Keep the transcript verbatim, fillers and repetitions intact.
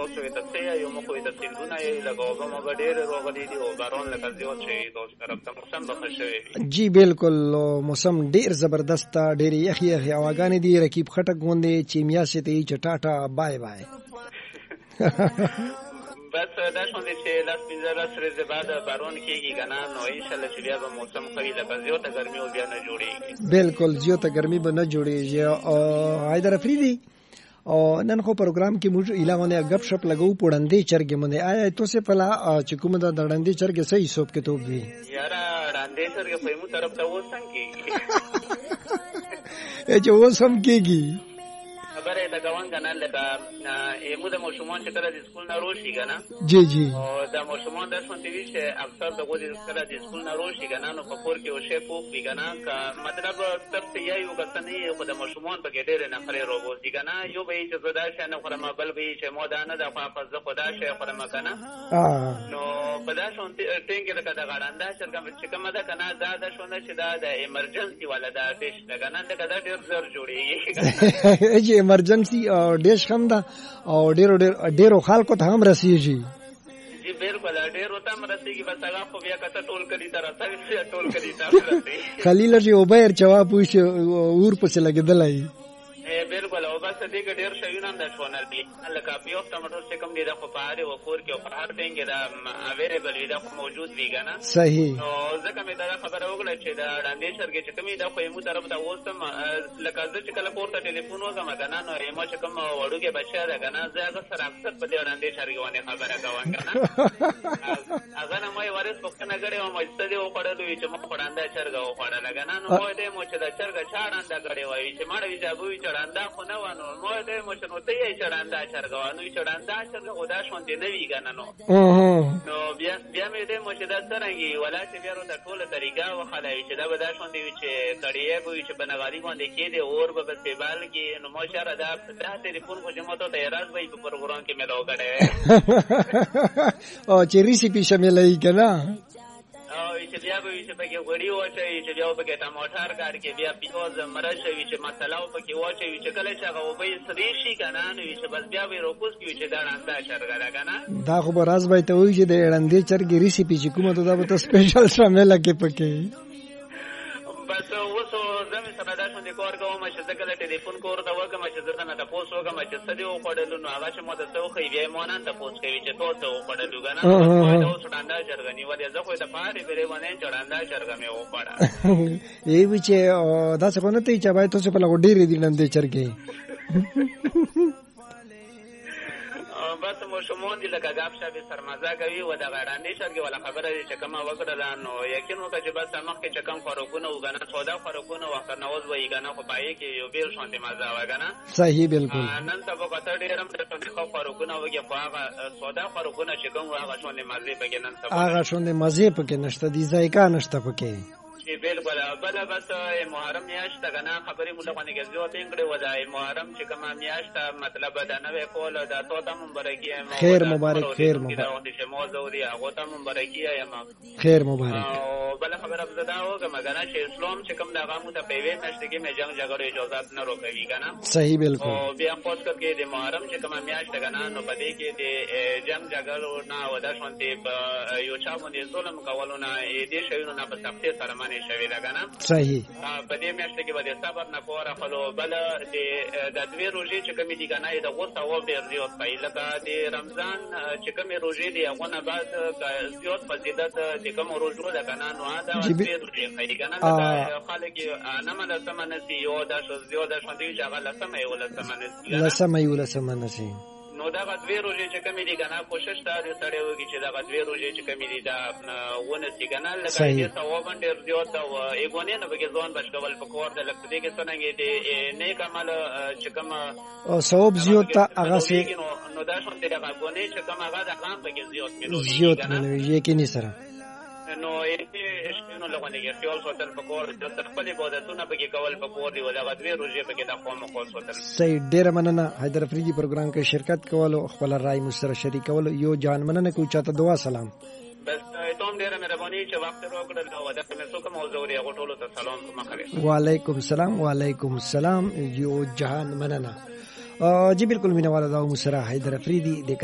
تاسو ته څه یو مخ وي د سیندونه یې لګاو ما ډېر روغلي دي او باران لکه زیات شي تاسو طرف ته موسم به خوشوي جی بالکل موسم ډېر زبردست ډېر یخي یخي هواګانې دي رقیب خټک غوندې چې میاشتې ته چټاټا بای بای بس دا شونې چې لاس پنځه لاس ورځې بعد باران کېږي که نه نو انشاءالله چې بیا به موسم ښه وي لکه زیاته ګرمي او بیا نه جوړېږي بالکل زیاته ګرمي به نه جوړېږي او حیدر افریدي او نن خو پروګرام کې موږ ایلاونه غب شپ لګو پړندې چرګې مونږه آیا تاسو په لا چې کومه د ډندې چرګې صحیح حساب کې توپ وی یاره ډندې چرګې په مو طرف ته وسنګ کېږي چې وسم کېږي خبره د ګوان کنه لکه ایمو د مشومان چې کله د سکول نه روشي کنه جی جی او د مشومان د شون تیوی چې اکثر د غوډي کله د سکول نه روشي کنه نو په کور کې او شی پوک وی کنه کا مطلب تر ته یو کسنې خو د مشومان په ګډېر نه خره روبوسي کنه یو به چې زدا شنه خرمه بل به چې مودانه د خپل ځ خدا شي خرمه کنه نو په دا شون ټینګ لکه د غړاندا چې کومه ده کنه دا د شونه چې دا د ایمرجنسي ولا د دیش کنه لکه دا ډېر زر جوړیږي ایمرجنسي او ډیش هم ده او ډیرو ډیرو خلکو ته هم رسیږي جی بالکل ډیرو ته هم رسیږي بس هغه خو بیا کته ټول کړي تر راځي ټول کړي تر خلیل جی او بیر جواب وش اور پسې لګیدلای بالکل او بس دې ډیر شوینه هم د شونل دي لکه پیو ټماټر چې کوم دي د خو پاره او کور کې او په هر ټینګ دا اویلیبل وي دا موجود وي کنه صحیح نو ځکه مې دا خبره وکړه چې دا ډندې شرګې چې کومې دا خو یمو طرف ته وستم لکه زه چې کله پورته ټلیفون وکم کنه نو یمو چې کوم وړوګه بچا ده کنه زه هغه سره اکثر په دې ډندې شرګې باندې خبره کوم کنه هغه نه مې ورس پښتنه غړې او مجته دی او پړلو چې مخ پړاندا شرګه او پړل کنه نو مو دې مو چې دا شرګه چاړاندا غړې وای چې ماړه ویجابوي چړاندا خو نه وانه مو دې مو چې نو ته یې چړاندا شرګه وانه چړاندا شرګه خدا شون دې نه وی کنه نو نو بیا بیا مې دې مو چې دا څنګه ولا چې بیا ورته ټوله طریقه وخلای چې دا به دا شون دی چې کړي به چې بنغالي باندې کې دې اور به په سیبال کې نو مو شره دا دا ټلیفون خو جمع ته تیراز وای په پروګرام کې مې لوګړې او چې ریسیپي شاملای کنه او چې بیا به چې پکې غوړي واچي چې بیا پکې ټماټر کار کې بیا پیاز مرچ وي چې مساله پکې واچي چې کله چې هغه وبې سړي شي کنه نو چې بس بیا به روکوس کې چې دا راندا شرګا کنه دا خو به راز به ته وي چې د اړندې چرګې ریسیپي چې کومه ته دا به سپیشل شامل کې پکې بس اوسو زمي سره دا شون دي کار کوم چې ځکه ټلیفون کور دا وکم چې زه نه تاسو وکم چې سدي او پړلو نو هغه چې مو د څو خې بیا مونږ ته پوښتنه کوي چې تاسو او پړلو غنا نو اوس ډاندا چرګنی ولې زه خو ته پاره بیره باندې چړاندا چرګ مې و پړا ای وی چې دا څه نه ته چې بای تاسو په لګو ډېر دي نن دې چرګې بس مو شمون دي لکه غاب شابه سرمازه کوي و دا غړاندې شرګي ولا خبره چې کومه وکړه نو یقین وکړه چې بس مخ کې چکم فاروقونه وګنه سودا فاروقونه وخت نوز وای غنه خو پای کې یو بیر شانتي مزه وګنه صحیح بالکل نن تاسو په کتر ډیرم ته فاروقونه وګه خو هغه سودا فاروقونه چې کوم هغه شونې مزه پکې نن تاسو هغه شونې مزه پکې نشته دي ځایکا نشته پکې چې بالکل بل بس محرم میاشت کنه خبرې موږ باندې غزو ته انګړې ودای محرم چې کومه میاشت مطلب دا نوې کول دا توته مبارکي خیر مبارک خیر مبارک چې موضوع دی هغه ته مبارکي یم خیر مبارک او بل خبره زدا و کومه کنه چې اسلام چې کوم دا غمو ته پیوې نشته کې مې جنگ جګړې اجازه نه روکوي کنه صحیح بالکل او بیا پوس کې د محرم چې کومه میاشت کنه نو پدې کې د جنگ جګړو نه ودا شونته یو چا باندې ظلم کولونه دې شیونو نه په سختي سره شوی لګنه صحیح په دې میاشت کې به صبر نه کوره خلو بل د د دوی روزي چې کومې دي کنه د غوسه او ډیر زیات پای لکه د رمضان چې کومې روزي دي هغه نه بعد زیات فضیلت د کوم روزو ده کنه نو دا دوی روزي کوي کنه خلک نه مله سمنسي یو د زیات د شوندې چې هغه لسمه یو لسمه لسمه یو لسمه نسي نو دا غوې روزي چې کومې دي کنه کوشش تا دې سره وږي چې دا غوې روزي چې کومې دي دا ونه سي کنه لکه دې ثواب ډېر زیات او ایګونې نه بګي ځوان بشکول په کور د لکه دې کې څنګه دې نیک عمل چې کوم او ثواب زیات تا هغه سي نو دا شون دې هغه غونې چې کوم هغه د اقام بګي زیات ملوي زیات ملوي یقیني سره نو یې شنو لغونه کې خیال ساتل په کور د خپل عبادتونه بګي کول په کور دی ولا غوې روزي بګي د قوم خو ساتل صحیح ډېر مننه حیدر افریدي پروګرام کې شرکت کول او خپل رائے مشترک شریکول یو جان مننه کو چاته دعا سلام بس ته ډېر مهرباني چې وخت راکړل او دا په څو کوم موضوع لري غوټولو ته سلام کوم خبره وعلیکم السلام وعلیکم السلام یو جان مننه جی بالکل مینه والا دا مسرا حیدر افریدي